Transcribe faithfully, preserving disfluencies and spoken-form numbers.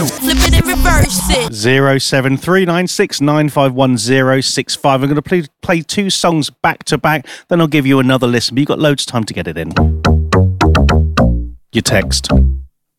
Flip it and reverse it. zero seven three nine six nine five one zero six five. I'm going to play, play two songs back to back, then I'll give you another listen, but you've got loads of time to get it in. Your text.